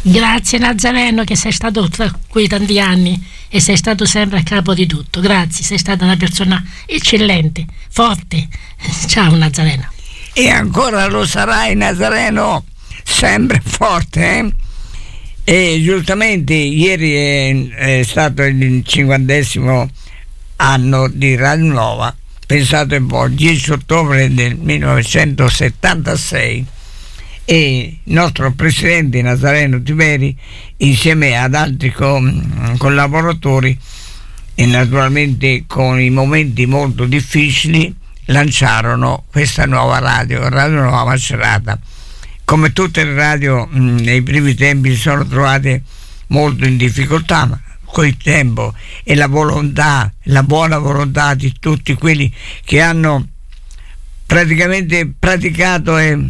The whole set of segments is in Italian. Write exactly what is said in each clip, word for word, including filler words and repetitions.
Grazie Nazareno, che sei stato tra quei tanti anni e sei stato sempre a capo di tutto. Grazie, sei stata una persona eccellente, forte. Ciao Nazareno. E ancora lo sarai, Nazareno, sempre forte, eh? E giustamente ieri è, è stato il cinquantesimo anno di Radio Nuova. Pensate un po', dieci ottobre del millenovecentosettantasei, e il nostro presidente Nazareno Tiberi, insieme ad altri co- collaboratori e naturalmente con i momenti molto difficili, lanciarono questa nuova radio, Radio Nuova Macerata. Come tutte le radio mh, nei primi tempi si sono trovate molto in difficoltà, ma col tempo e la volontà, la buona volontà di tutti quelli che hanno praticamente praticato e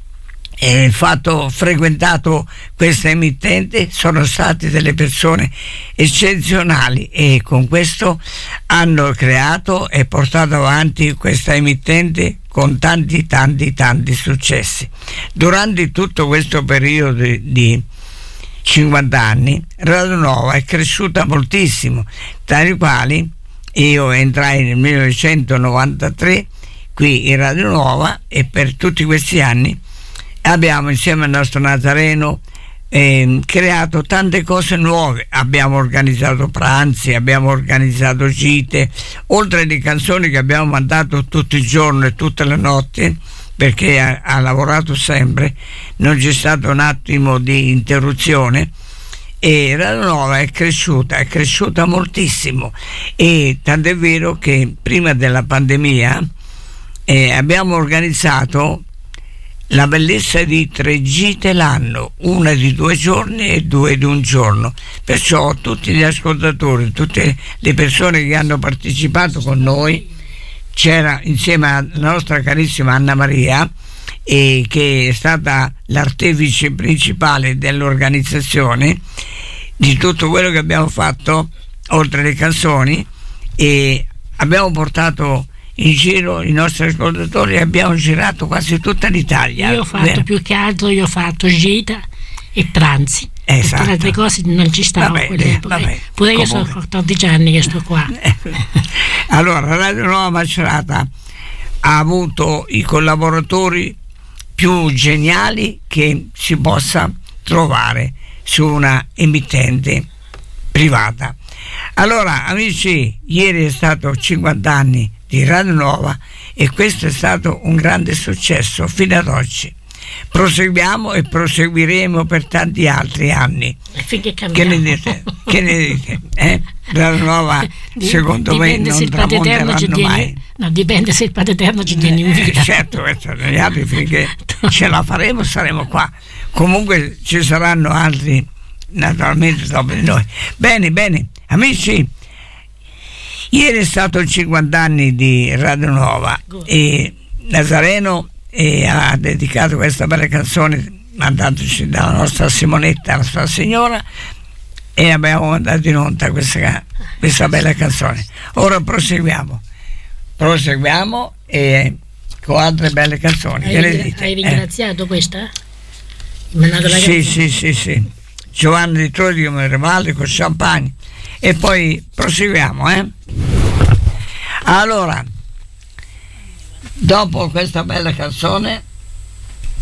e fatto frequentato questa emittente, sono state delle persone eccezionali, e con questo hanno creato e portato avanti questa emittente con tanti tanti tanti successi. Durante tutto questo periodo di cinquanta anni Radio Nuova è cresciuta moltissimo, tra i quali io entrai nel millenovecentonovantatré qui in Radio Nuova, e per tutti questi anni abbiamo, insieme al nostro Nazareno, eh, creato tante cose nuove. Abbiamo organizzato pranzi, abbiamo organizzato gite, oltre alle canzoni che abbiamo mandato tutto il giorno e tutte le notti, perché ha, ha lavorato sempre, non c'è stato un attimo di interruzione. E Radio Nuova è cresciuta, è cresciuta moltissimo, e tant'è vero che prima della pandemia eh, abbiamo organizzato la bellezza di tre gite l'anno, una di due giorni e due di un giorno. Perciò tutti gli ascoltatori, tutte le persone che hanno partecipato con noi, c'era insieme alla nostra carissima Anna Maria, e che è stata l'artefice principale dell'organizzazione di tutto quello che abbiamo fatto, oltre alle canzoni, e abbiamo portato in giro i nostri ascoltatori, abbiamo girato quasi tutta l'Italia. Io ho fatto Bene. più che altro, io ho fatto gita e pranzi. Esatto. Perché le altre cose non ci stavo Vabbè, a quell'epoca. vabbè, Pure io comunque. sono quattordici anni che sto qua. Allora, Radio Nuova Macerata ha avuto i collaboratori più geniali che si possa trovare su una emittente privata. Allora, amici, ieri è stato cinquanta anni di Radio Nuova, e questo è stato un grande successo fino ad oggi. Proseguiamo e proseguiremo per tanti altri anni. Finché Che cambiamo. ne dite? Che ne dite? Eh? Radio Nuova, secondo me, Dipende se non il Padre Eterno ci tramonteranno mai. tiene. No, dipende se il Padre Eterno ci tiene in vita. Eh, certo, questo negli altri, finché ce la faremo saremo qua. Comunque ci saranno altri naturalmente dopo di noi. Bene, bene, amici, ieri è stato il cinquanta anni di Radio Nuova, e Nazareno eh, ha dedicato questa bella canzone mandandoci dalla nostra Simonetta, la sua signora, e abbiamo mandato in onda questa, questa bella canzone. Ora proseguiamo proseguiamo e con altre belle canzoni. Hai, che ne ringra- dite? hai Eh. ringraziato questa? Mandato la Sì, canzone? sì, sì, sì. Giovanni di Trodi come Revale con champagne, e poi proseguiamo, eh? Allora, dopo questa bella canzone